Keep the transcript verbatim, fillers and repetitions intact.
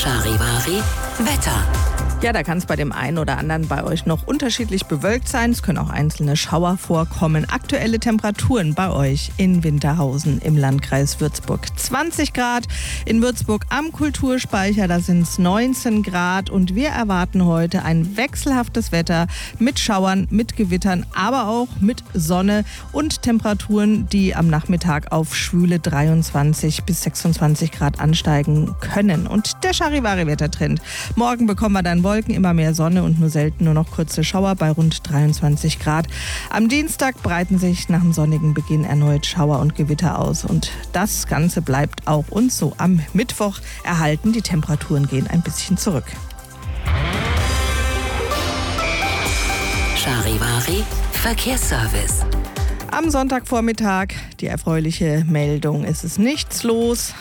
Charivari Wetter. Ja, da kann es bei dem einen oder anderen bei euch noch unterschiedlich bewölkt sein. Es können auch einzelne Schauer vorkommen. Aktuelle Temperaturen bei euch in Winterhausen im Landkreis Würzburg. zwanzig Grad in Würzburg am Kulturspeicher, da sind es neunzehn Grad. Und wir erwarten heute ein wechselhaftes Wetter mit Schauern, mit Gewittern, aber auch mit Sonne und Temperaturen, die am Nachmittag auf schwüle dreiundzwanzig bis sechsundzwanzig Grad ansteigen können. Und der Charivari-Wettertrend. Morgen bekommen wir dann Wolken, immer mehr Sonne und nur selten nur noch kurze Schauer bei rund dreiundzwanzig Grad. Am Dienstag breiten sich nach dem sonnigen Beginn erneut Schauer und Gewitter aus. Und das Ganze bleibt auch uns so am Mittwoch erhalten. Die Temperaturen gehen ein bisschen zurück. Charivari Verkehrsservice. Am Sonntagvormittag die erfreuliche Meldung, es ist nichts los.